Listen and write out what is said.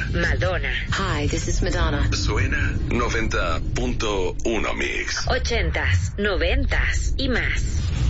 Madonna. Hi, this is Madonna. Suena 90.1 Mix. 80s, 90s y más.